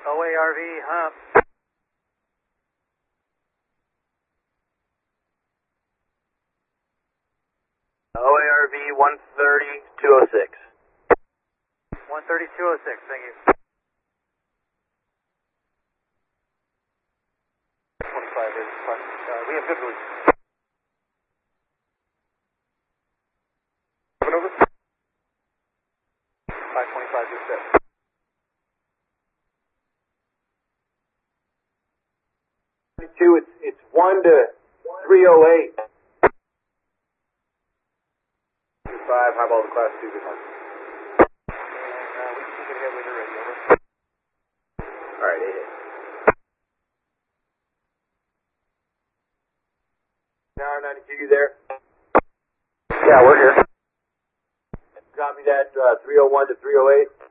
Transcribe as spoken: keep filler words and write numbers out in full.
O A R V, hump. O A R V one thirty, two oh six. one thirty, two oh six, thank you. twenty-five is fine. Uh, we have good release. Coming over. five twenty-five, you're set. Two, it's, it's one to three oh eight. Five, highball to class two, good morning. And uh, we can get ahead with the radio, over. Alright, eight hit. Tower ninety-two, you there? Yeah, we're here. Copy that, uh, three oh one to three oh eight.